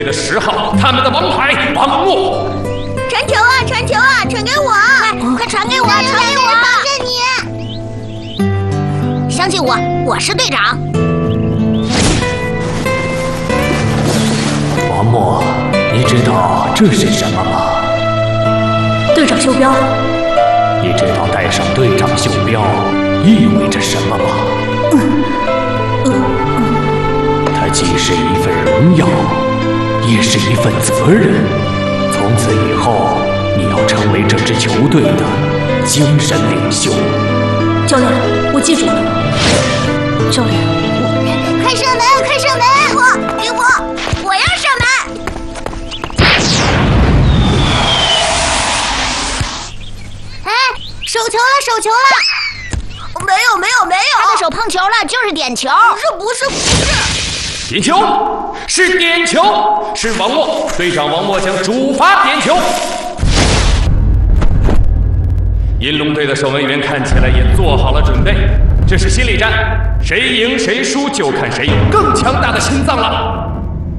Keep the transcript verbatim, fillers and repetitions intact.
的十号，他们的王牌王默。 传球啊，传球啊，传给我！快，快传给我，传给我！ 帮着你，相信我，我是队长。 王默，你知道这是什么吗？ 队长袖标。 你知道戴上队长袖标意味着什么吗？嗯嗯嗯，它既是一份荣耀，也是一份责任。从此以后，你要成为这支球队的精神领袖。 教练，我记住了。教练， 我开射门，开射门！我，给我，我要射门！哎，手球了，手球了！ 没有，没有，没有！ 他的手碰球了，就是点球。 不是，不是，不是！ 点球，是点球，是王默，队长王默将主罚点球。银龙队的守门员看起来也做好了准备，这是心理战，谁赢谁输就看谁有更强大的心脏了。